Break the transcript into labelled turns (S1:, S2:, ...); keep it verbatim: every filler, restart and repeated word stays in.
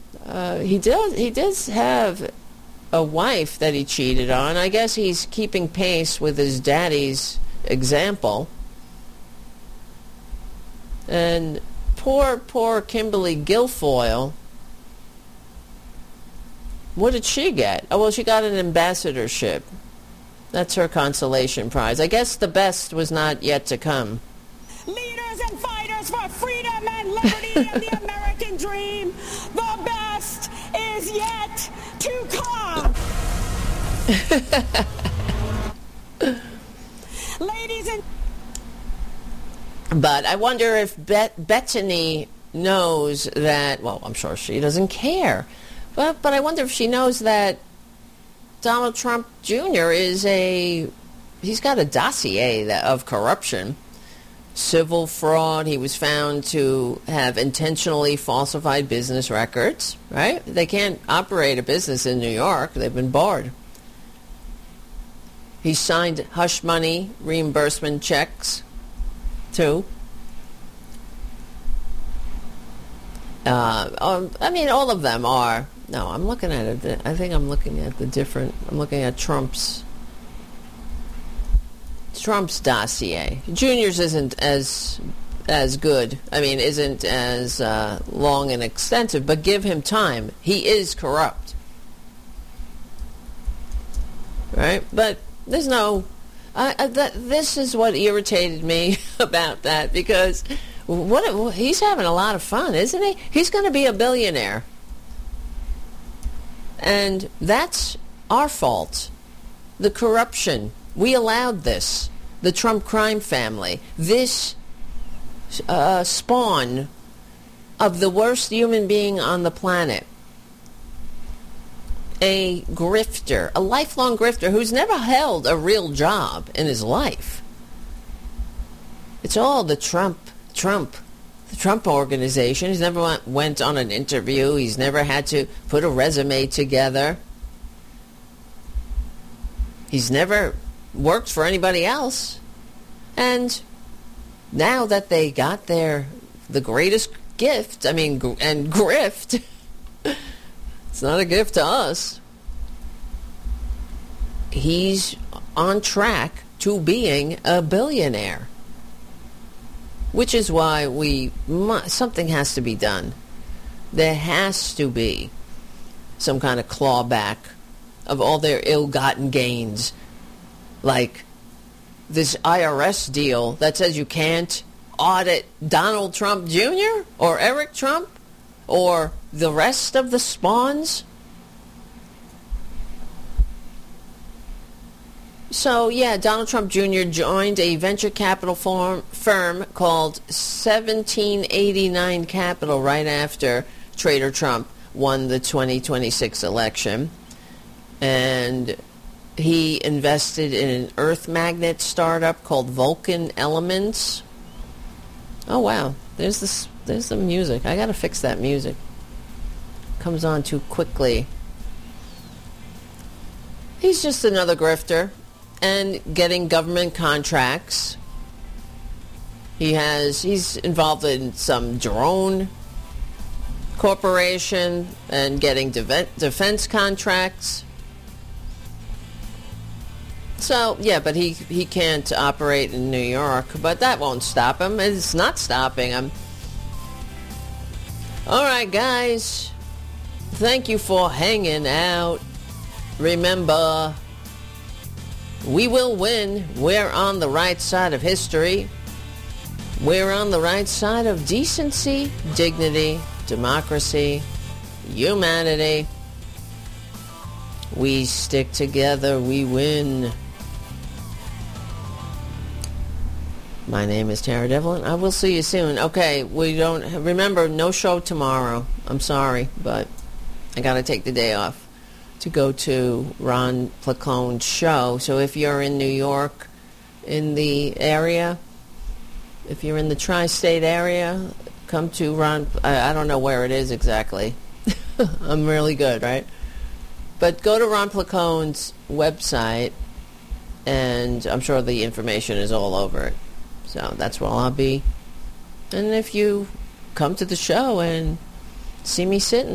S1: Uh, he does. He does have a wife that he cheated on. I guess he's keeping pace with his daddy's example. And poor, poor Kimberly Guilfoyle. What did she get? Oh, well, she got an ambassadorship. That's her consolation prize. I guess the best was not yet to come.
S2: Leaders and fighters for freedom and liberty and the American dream. The best is yet to come. Ladies and...
S1: But I wonder if Bet- Bettany knows that, well, I'm sure she doesn't care. But, but I wonder if she knows that Donald Trump Junior is a, he's got a dossier that, of corruption. Civil fraud. He was found to have intentionally falsified business records, right? They can't operate a business in New York. They've been barred. He signed hush money reimbursement checks, too. Uh, um, I mean, all of them are. No, I'm looking at it. I think I'm looking at the different. I'm looking at Trump's. Trump's dossier. Junior's isn't as as good. I mean, isn't as uh, long and extensive. But give him time. He is corrupt, right? But there's no. I, I, that, this is what irritated me about that, because what he's having a lot of fun, isn't he? He's going to be a billionaire. And that's our fault. The corruption. We allowed this. The Trump crime family. This uh, spawn of the worst human being on the planet. A grifter. A lifelong grifter who's never held a real job in his life. It's all the Trump, Trump. The Trump organization. He's never went, went on an interview. He's never had to put a resume together. He's never worked for anybody else. And now that they got their the greatest gift, I mean, gr- and grift, it's not a gift to us. He's on track to being a billionaire. Which is why we mu- something has to be done. There has to be some kind of clawback of all their ill-gotten gains. Like this I R S deal that says you can't audit Donald Trump Junior or Eric Trump or the rest of the spawns. So, yeah, Donald Trump Junior joined a venture capital firm, firm called seventeen eighty-nine Capital right after Trader Trump won the twenty twenty-six election. And he invested in an earth magnet startup called Vulcan Elements. Oh, wow. There's this. There's the music. I got to fix that music. Comes on too quickly. He's just another grifter. And getting government contracts. He has, he's involved in some drone corporation and getting de- defense contracts. So, yeah, but he, he can't operate in New York, but that won't stop him. It's not stopping him. All right, guys. Thank you for hanging out. Remember, we will win. We're on the right side of history. We're on the right side of decency, dignity, democracy, humanity. We stick together, we win. My name is Tara Devlin. I will see you soon. Okay, we don't... Remember, no show tomorrow. I'm sorry, but I got to take the day off to go to Ron Placone's show. So if you're in New York, in the area, if you're in the tri-state area, come to Ron... I, I don't know where it is exactly. I'm really good, right? But go to Ron Placone's website, and I'm sure the information is all over it. So that's where I'll be. And if you come to the show and see me sitting